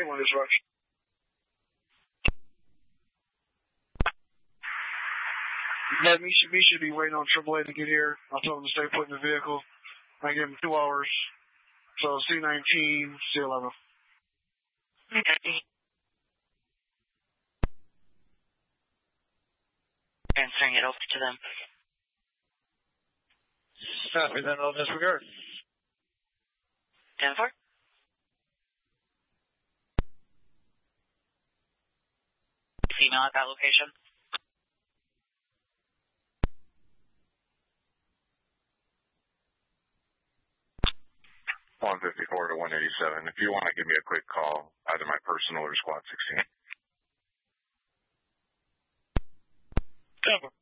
1 dispatch. Yeah, me should be waiting on AAA to get here. I'll tell them to stay put in the vehicle. I give them 2 hours. So C19, C11. Answering it over to them. Copy, then I'll disregard. 10-4. Female at that location. 154 to 187. If you want to give me a quick call, either my personal or Squad 16. 10-4.